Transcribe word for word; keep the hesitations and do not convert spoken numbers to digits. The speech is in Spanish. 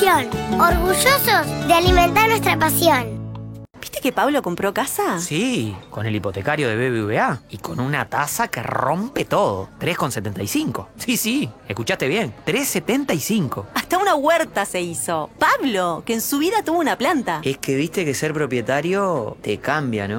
Pasión. Orgullosos de alimentar nuestra pasión. ¿Viste que Pablo compró casa? Sí, con el hipotecario de B B V A y con una tasa que rompe todo. tres coma setenta y cinco. Sí, sí, escuchaste bien. tres coma setenta y cinco. Hasta una huerta se hizo. Pablo, que en su vida tuvo una planta. Es que viste que ser propietario te cambia, ¿no?